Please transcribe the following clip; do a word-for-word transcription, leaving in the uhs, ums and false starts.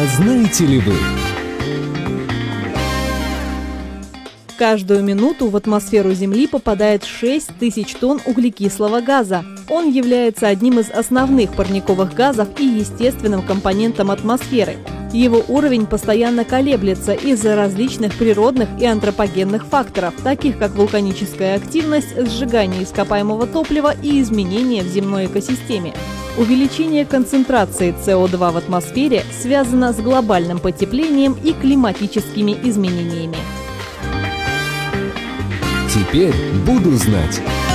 А знаете ли вы? Каждую минуту в атмосферу Земли попадает шесть тысяч тонн углекислого газа. Он является одним из основных парниковых газов и естественным компонентом атмосферы. Его уровень постоянно колеблется из-за различных природных и антропогенных факторов, таких как вулканическая активность, сжигание ископаемого топлива и изменения в земной экосистеме. Увеличение концентрации С О два в атмосфере связано с глобальным потеплением и климатическими изменениями. Теперь буду знать.